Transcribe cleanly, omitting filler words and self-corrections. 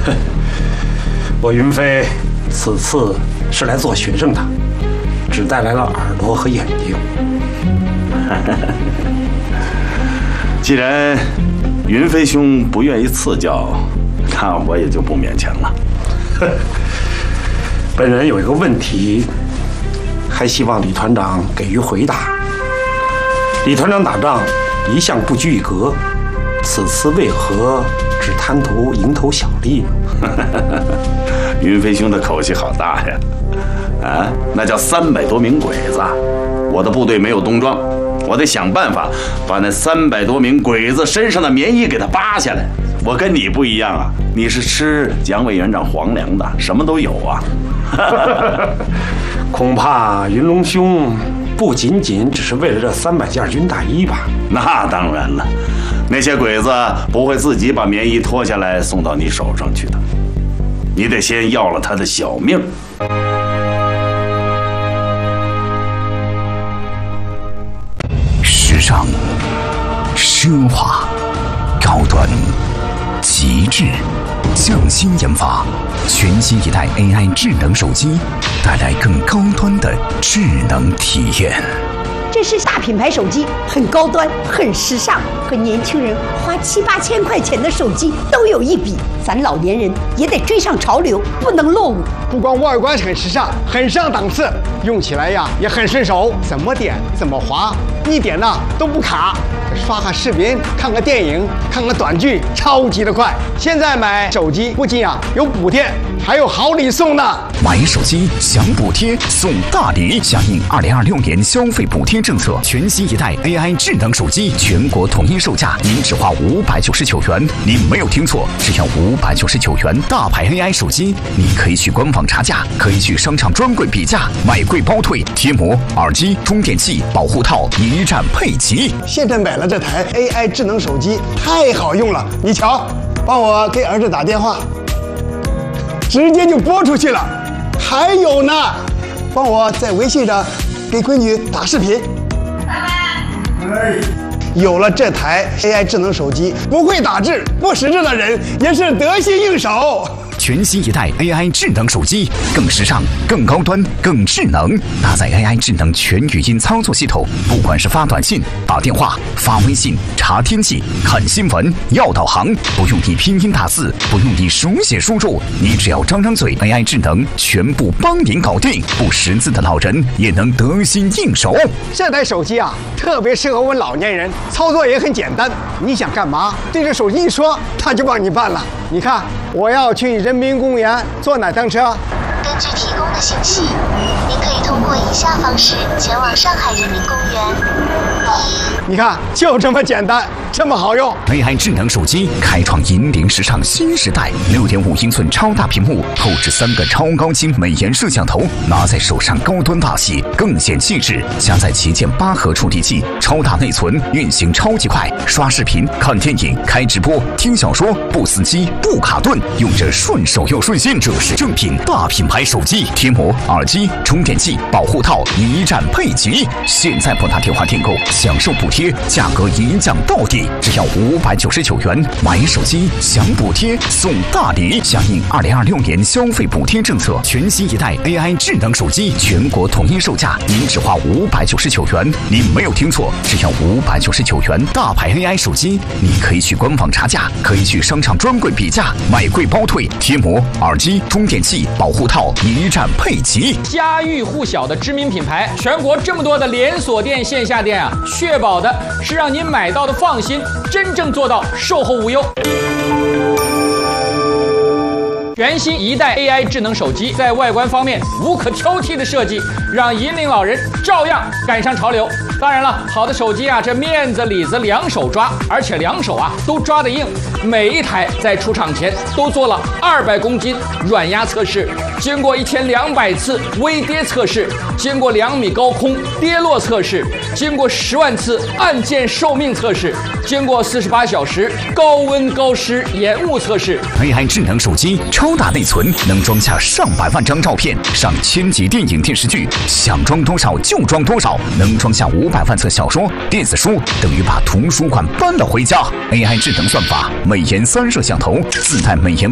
我云飞此次是来做学生的，只带来了耳朵和眼睛。 既然云飞兄不愿意赐教，那我也就不勉强了。 本人有一个问题，还希望李团长给予回答。李团长打仗一向不拘一格，此次为何只贪图蝇头小利呢？ 云飞兄的口气好大呀！啊，那叫300多名鬼子，我的部队没有冬装，我得想办法把那300多名鬼子身上的棉衣给他扒下来。我跟你不一样啊，你是吃蒋委员长皇粮的，什么都有啊。 恐怕云龙兄不仅仅只是为了这300件军大衣吧？ 那当然了，那些鬼子不会自己把棉衣脱下来送到你手上去的，你得先要了他的小命。 时尚、奢华、高端、极致，匠心研发，全新一代 AI 智能手机，带来更高端的智能体验。 这是大品牌手机，很高端，很时尚，和年轻人花7、8千块钱的手机都有一比。咱老年人也得追上潮流，不能落伍。 不光外观很时尚，很上档次，用起来呀也很顺手，怎么点怎么滑，一点呢都不卡。刷个视频，看个电影，看个短剧，超级的快。现在买手机不仅有补贴，还有好礼送呢。 买手机享补贴送大礼，响应2026年消费补贴政策，全新一代 AI 智能手机全国统一售价，您只花599元。您没有听错，只要599元。大牌 AI 手机，你可以去官网查价，可以去商场专柜比价，买贵包退，贴膜、耳机、充电器、保护套一站配齐。 现在买了这台 AI 智能手机，太好用了。你瞧，帮我给儿子打电话，直接就拨出去了。还有呢，帮我在微信上给闺女打视频。有了这台 AI 智能手机，不会打字、不识字的人也是得心应手。 全新一代 AI 智能手机，更时尚、更高端、更智能，搭载 AI 智能全语音操作系统，不管是发短信、打电话、发微信、查天气、看新闻、要导航，不用你拼音打字，不用你手写输入，你只要张张嘴 ，AI 智能全部帮您搞定，不识字的老人也能得心应手。 这台手机特别适合我们老年人，操作也很简单。你想干嘛，对着手机一说，它就帮你办了。你看，我要去人民公园坐哪趟车？ 根据提供的信息，您可以通过以下方式前往上海人民公园。 你看，就这么简单，这么好用。 AI 智能手机开创引领时尚新时代，6.5英寸超大屏幕，后置3个超高清美颜摄像头，拿在手上高端大气，更显气质。加载旗舰8核处理器，超大内存，运行超级快，刷视频、看电影、开直播、听小说，不死机、不卡顿，用着顺手又顺心。这是正品大品牌手机，贴膜、耳机、充电器、保护套一站配齐。现在拨打电话订购，享受补贴，价格一降到底，只要599元。买手机享补贴送大礼，响应2026年消费补贴政策，全新一代 AI 智能手机全国统一售价，您只花599元。您没有听错，只要599元。大牌 AI 手机，你可以去官网查价，可以去商场专柜比价，买贵包退，贴膜、耳机、充电器、保护套一站配齐。 家喻户晓的知名品牌，全国这么多的连锁店、线下店确保的是让您买到的放心，真正做到售后无忧。全新一代 AI 智能手机在外观方面无可挑剔的设计，让引领老人照样赶上潮流。当然了，好的手机这面子里子两手抓，而且两手都抓得硬。每一台在出厂前都做了200公斤软压测试，经过1200次微跌测试，经过2米高空跌落测试，经过10万次按键寿命测试，经过48小时高温高湿延误测试。 AI 智能手机超大内存，能装下上百万张照片，上1000集电影电视剧，想装多少就装多少，能装下500万册小说、电子书，等于把图书馆搬了回家。AI 智能算法，美颜3摄像头，自带美颜